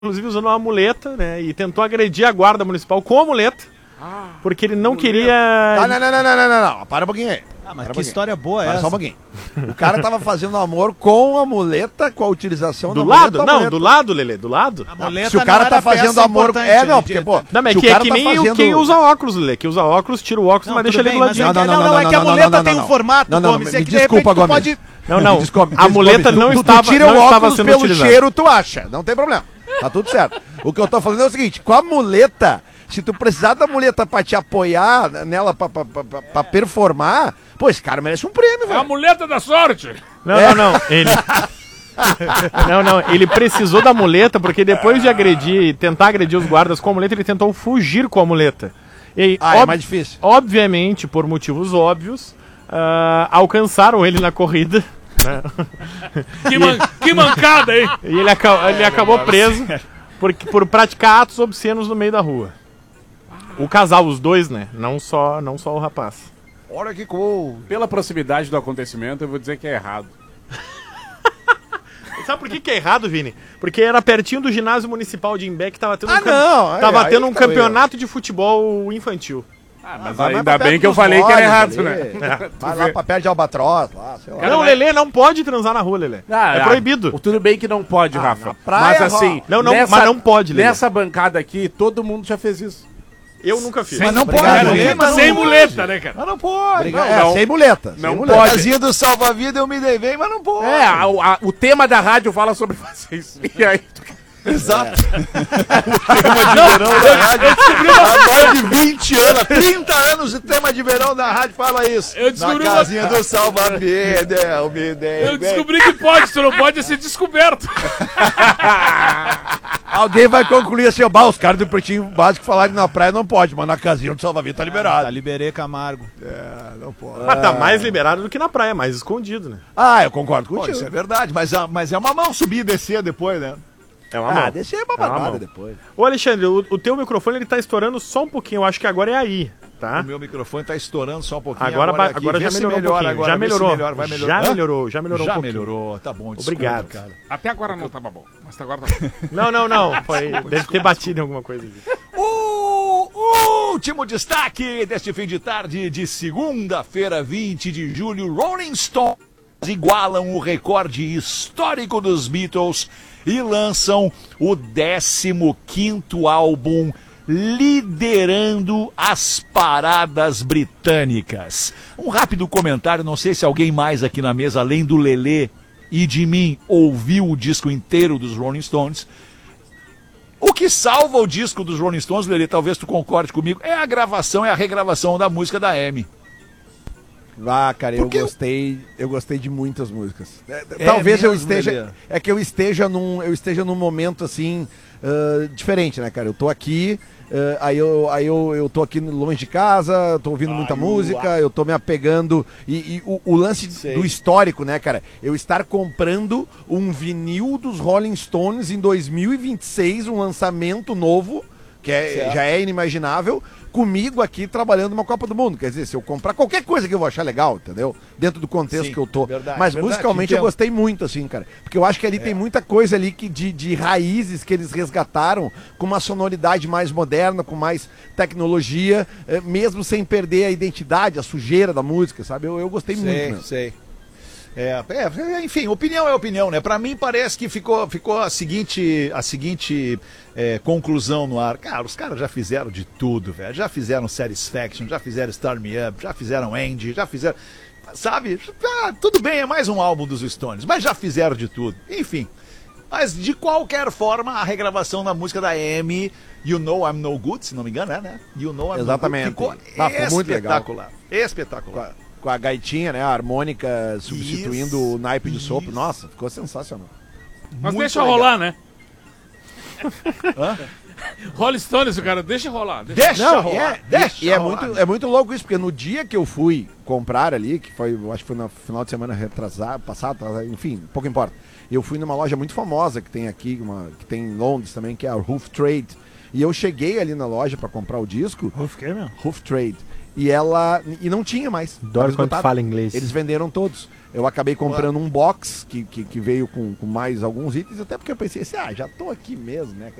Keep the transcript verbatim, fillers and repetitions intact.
inclusive usando uma muleta, né? E tentou agredir a guarda municipal com a muleta. Ah, porque ele não muleta. queria... Ah, não, não, não, não, não, não, não. Para um pouquinho aí. Ah, mas Para que um história boa é Para essa? só um pouquinho. O cara tava fazendo amor com a muleta, com a utilização do da lado? muleta. Não, muleta. do lado, Lelê, do lado. A muleta Se o cara tá fazendo amor... É, não, porque, pô... Não, mas é que, é que tá nem fazendo... quem usa óculos, Lelê. Quem usa óculos, tira o óculos, não, mas deixa ele do ladinho. Não, não, não, não, é que a muleta tem um formato, não, não, Gomes. Me desculpa, Gomes. Pode... Não, não, desculpa, a muleta não estava Tu tira não o estava óculos sendo pelo utilizado. cheiro, tu acha. Não tem problema. Tá tudo certo. O que eu tô falando é o seguinte, com a muleta... Se tu precisar da muleta pra te apoiar nela, pra, pra, pra, pra performar, pô, esse cara merece um prêmio, velho. É a muleta da sorte. Não, é. não, não. Ele... não, não. Ele precisou da muleta porque depois de agredir, tentar agredir os guardas com a muleta, ele tentou fugir com a muleta. E aí, ah, ob... é mais difícil. Obviamente, por motivos óbvios, uh, alcançaram ele na corrida. Né? Que, man... que mancada, hein? E ele, aca... ele acabou preso por... por praticar atos obscenos no meio da rua. O casal, os dois, né? Não só, não só o rapaz. Olha que cool. Pela proximidade do acontecimento, eu vou dizer que é errado. Sabe por que, que é errado, Vini? Porque era pertinho do ginásio municipal de Imbé que tava tendo ah, um, cam... não. tava aí, tendo aí um tá campeonato eu. de futebol infantil. Ah, mas ah, ainda bem que eu falei que era errado, ali. né? É. Vai lá pra perto de Albatroz, lá, sei lá. Não, vai... Lelê não pode transar na rua, Lelê. Ah, é ah, proibido. Tudo bem que não pode, ah, Rafa. Praia, mas assim, não, não, nessa, mas não pode, Lelê. Nessa bancada aqui, todo mundo já fez isso. Eu nunca fiz. Mas não Obrigado, pode. Lelê, mas sem não muleta, pode. né, cara? Mas não pode. Obrigado. Não, é, não, sem muleta. Não sem pode. A casinha do salva-vida eu me dei bem, mas não pode. É, a, a, o tema da rádio fala sobre vocês. E aí... Exato. O tema de verão da rádio. Há mais de vinte anos, trinta anos de tema de verão da rádio fala isso. Eu descobri Na casinha uma... do salva-vida, eu me dei Eu bem. descobri que pode, se não pode é ser descoberto. Alguém vai concluir assim, ó, os caras do Pretinho Básico falaram que na praia não pode, mas na casinha do salva-vida tá liberado. Ah, tá, liberei Camargo. É, não pode. Mas tá mais liberado do que na praia, mais escondido, né? Ah, eu concordo Pô, contigo. isso é verdade, mas, mas é uma mão subir e descer depois, né? É uma Ah, mão. descer é uma É uma babada mão. depois. Ô, Alexandre, o, o teu microfone ele tá estourando só um pouquinho. Eu acho que agora é aí, tá? O meu microfone tá estourando só um pouquinho. Agora, agora, aqui, agora já vê se melhorou um pouquinho. agora, já vê se melhorou. melhora, vai melhorar. Já Hã? melhorou, já melhorou Já um pouquinho. melhorou, tá bom. Desculpa, Obrigado. cara. Até agora não tava bom, mas agora tá bom. Não, não, não. Foi, deve ter batido em alguma coisa. O último destaque deste fim de tarde de segunda-feira, vinte de julho, Rolling Stones igualam o recorde histórico dos Beatles e lançam o décimo quinto álbum liderando as paradas britânicas. Um rápido comentário, não sei se alguém mais aqui na mesa, além do Lelê e de mim, ouviu o disco inteiro dos Rolling Stones. O que salva o disco dos Rolling Stones, Lelê, talvez tu concorde comigo, é a gravação, é a regravação da música da Amy. Ah, cara, eu Porque gostei, eu gostei de muitas músicas. É, É talvez eu mesmo, esteja, Lelê? é que eu esteja num, eu esteja num momento assim uh, diferente, né, cara? Eu tô aqui, uh, aí eu, aí eu, eu tô aqui longe de casa, tô ouvindo muita Ai, música, uau. eu tô me apegando e, e o, o lance Sei. do histórico, né, cara? Eu estar comprando um vinil dos Rolling Stones em dois mil e vinte e seis, um lançamento novo, que é, Certo. já é inimaginável, comigo aqui trabalhando numa Copa do Mundo. Quer dizer, se eu comprar qualquer coisa que eu vou achar legal, entendeu? Dentro do contexto Sim, que eu tô. verdade, Mas verdade, musicalmente eu entendo. gostei muito, assim, cara. Porque eu acho que ali tem muita coisa ali que de, de raízes que eles resgataram com uma sonoridade mais moderna, com mais tecnologia, eh, mesmo sem perder a identidade, a sujeira da música, sabe? Eu, eu gostei muito, Sei, mesmo. sei. É, é, enfim, opinião é opinião, né? Pra mim parece que ficou, ficou a seguinte, a seguinte é, conclusão no ar. Cara, os caras já fizeram de tudo, velho. Já fizeram Satisfaction, já fizeram Start Me Up, já fizeram Andy, já fizeram... Sabe? Ah, tudo bem, é mais um álbum dos Stones, mas já fizeram de tudo. Enfim. Mas, de qualquer forma, a regravação da música da Amy, You Know I'm No Good, se não me engano, é, né? You Know I'm Exatamente. No Good, ficou Ah, ficou muito legal. espetacular. Espetacular. Com a gaitinha, né? A harmônica substituindo Isso, o naipe de sopro. isso. Nossa, ficou sensacional. Mas Muito deixa legal. rolar, né? Hã? Rolling Stones, cara, deixa rolar. Deixa... Deixa Não, rolar, é, deixa e é rolar. muito, é muito louco isso, porque no dia que eu fui comprar ali, que foi, eu acho que foi no final de semana retrasado, passado, enfim, pouco importa. Eu fui numa loja muito famosa que tem aqui, uma, que tem em Londres também, que é a Hoof Trade. E eu cheguei ali na loja pra comprar o disco. Ruf, meu? Hoof Trade. E ela. E não tinha mais. Adoro Tava quando esgotado. fala inglês. Eles venderam todos. eu acabei comprando um box que, que, que veio com, com mais alguns itens, até porque eu pensei assim, ah, já tô aqui mesmo, né?